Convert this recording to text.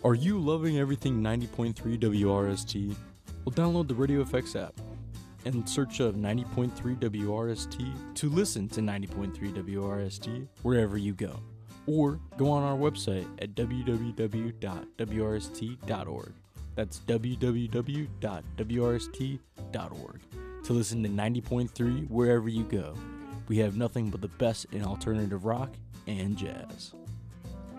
Are you loving everything 90.3 WRST? Well, download the Radio FX app and search up 90.3 WRST to listen to 90.3 WRST wherever you go. Or go on our website at www.wrst.org. That's www.wrst.org to listen to 90.3 wherever you go. We have nothing but the best in alternative rock and jazz.